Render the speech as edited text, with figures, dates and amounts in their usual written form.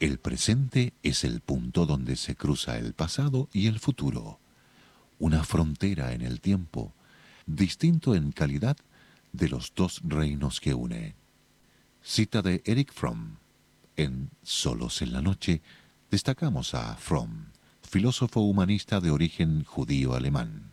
El presente es el punto donde se cruza el pasado y el futuro, una frontera en el tiempo, distinto en calidad de los dos reinos que une. Cita de Eric Fromm. En Solos en la Noche destacamos a Fromm, filósofo humanista de origen judío-alemán.